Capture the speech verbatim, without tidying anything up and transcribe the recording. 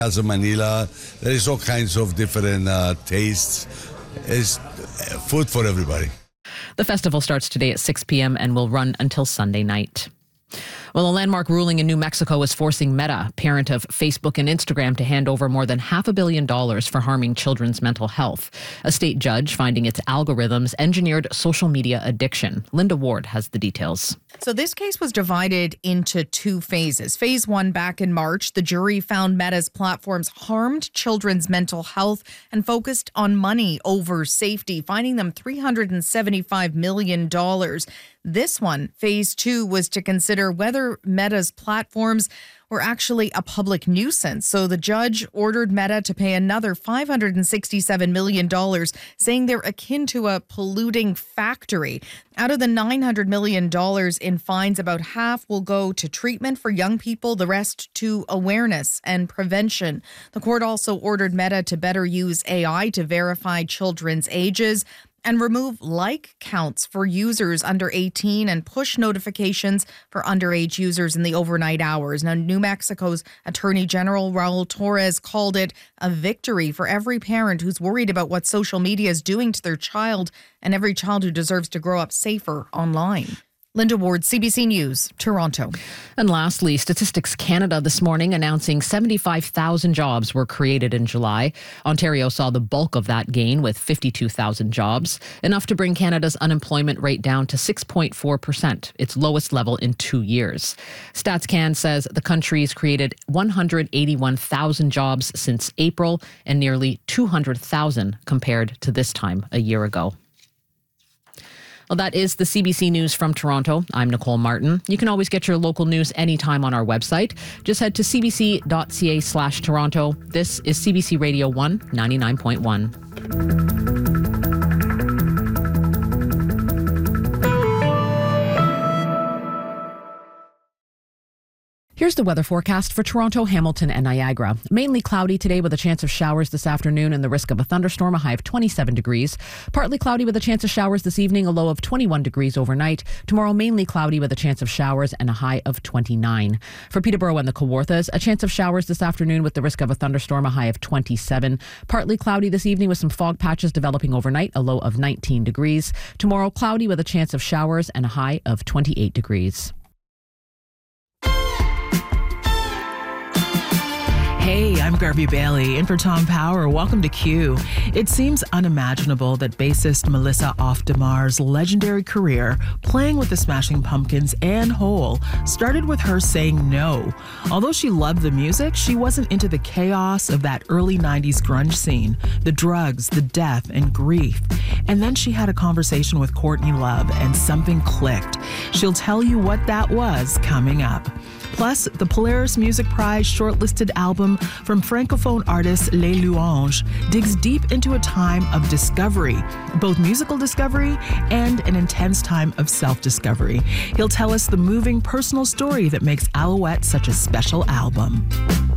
Casa Manila. There is all kinds of different uh, tastes. It's food for everybody. The festival starts today at six p.m. and will run until Sunday night. Well, a landmark ruling in New Mexico is forcing Meta, parent of Facebook and Instagram, to hand over more than half a billion dollars for harming children's mental health. A state judge finding its algorithms engineered social media addiction. Linda Ward has the details. So this case was divided into two phases. Phase one, back in March, the jury found Meta's platforms harmed children's mental health and focused on money over safety, fining them three hundred seventy-five million dollars. This one, phase two, was to consider whether Meta's platforms were actually a public nuisance. So the judge ordered Meta to pay another five hundred sixty-seven million dollars, saying they're akin to a polluting factory. Out of the nine hundred million dollars in fines, about half will go to treatment for young people, the rest to awareness and prevention. The court also ordered Meta to better use A I to verify children's ages and remove like counts for users under eighteen and push notifications for underage users in the overnight hours. Now, New Mexico's Attorney General Raul Torres called it a victory for every parent who's worried about what social media is doing to their child and every child who deserves to grow up safer online. Linda Ward, C B C News, Toronto. And lastly, Statistics Canada this morning announcing seventy-five thousand jobs were created in July. Ontario saw the bulk of that gain with fifty-two thousand jobs, enough to bring Canada's unemployment rate down to six point four percent, its lowest level in two years. StatsCan says the country's created one hundred eighty-one thousand jobs since April and nearly two hundred thousand compared to this time a year ago. Well, that is the C B C News from Toronto. I'm Nicole Martin. You can always get your local news anytime on our website. Just head to cbc.ca slash Toronto. This is C B C Radio one ninety-nine point one. Here's the weather forecast for Toronto, Hamilton, and Niagara. Mainly cloudy today with a chance of showers this afternoon and the risk of a thunderstorm, a high of twenty-seven degrees. Partly cloudy with a chance of showers this evening, a low of twenty-one degrees overnight. Tomorrow, mainly cloudy with a chance of showers and a high of twenty-nine. For Peterborough and the Kawarthas, a chance of showers this afternoon with the risk of a thunderstorm, a high of twenty-seven. Partly cloudy this evening with some fog patches developing overnight, a low of nineteen degrees. Tomorrow, cloudy with a chance of showers and a high of twenty-eight degrees. Hey, I'm Garvey Bailey, in for Tom Power. Welcome to Q. It seems unimaginable that bassist Melissa Auf der Maar's legendary career playing with the Smashing Pumpkins and Hole started with her saying no. Although she loved the music, she wasn't into the chaos of that early nineties grunge scene, the drugs, the death, and grief. And then she had a conversation with Courtney Love and something clicked. She'll tell you what that was coming up. Plus, the Polaris Music Prize shortlisted album from Francophone artist Les Louanges digs deep into a time of discovery, both musical discovery and an intense time of self-discovery. He'll tell us the moving personal story that makes Alouette such a special album.